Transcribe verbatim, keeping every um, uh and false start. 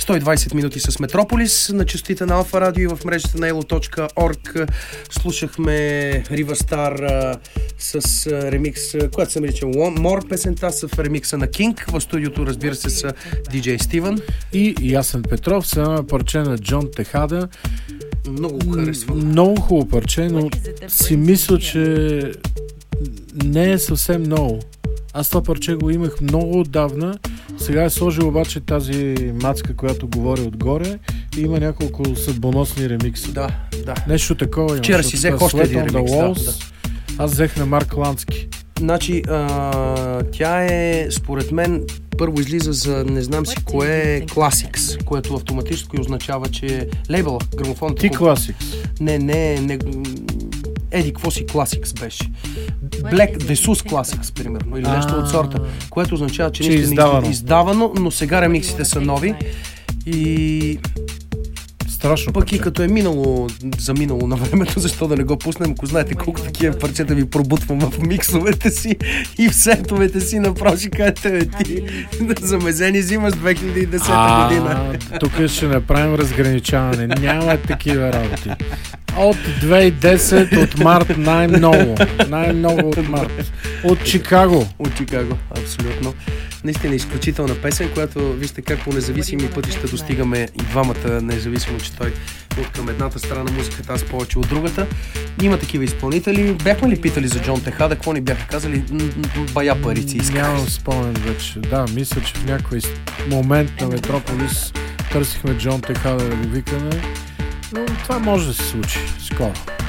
сто и двайсет минути с Метрополис на честите на Алфа Радио и в мрежата на ел о точка орг. Слушахме Riverstar а, с а, ремикс, а, която се нарича More, песента с ремикса на King. В студиото, разбира се, са диджей Стивън и Ясен Петров с едно парче на Джон Техада. Много го харесвам. Много хубаво парче, но си мисля, че не е съвсем много. Аз това парче го имах много отдавна. Сега е сложил обаче тази мацка, която говори отгоре, и има няколко съдбоносни ремикса. Да, да. Нещо такова. Вчера си взех още един ремикс. Да, да. Аз взех на Марк Лански. Значи, а, тя е, според мен, първо излиза за не знам си кое е Classics, което автоматически означава, че е лейбъл, грамофон. Ти Classics? Не, не, не. Еди, какво си Classics беше? Black Desus Classics, примерно, или нещо от сорта, което означава, че, че наистина издавано. издавано, но сега ремиксите са нови и страшно пък парче. И като е минало, заминало на времето, защо да не го пуснем, ако знаете колко такива парчета ви пробутвам в миксовете си и в сетовете си, направо ще кажете, ти замезени взимаш две хиляди и десета година. Тук ще направим разграничаване. Няма такива работи. От две хиляди и десета, от март най-много. Най-много от март. От Чикаго. От Чикаго, абсолютно. Наистина изключителна песен, която вижте как по независими пътища достигаме и двамата, независимо, че той от към едната страна на музиката, аз повече от другата. Има такива изпълнители. Бяхме ли питали за Джон Техада? Какво ни бяха казали? Бая парици исках. Нямам спомен вече. Да, мисля, че в някой момент на Метрополис търсихме Джон Техада да го викаме. Но това може да се случи скоро.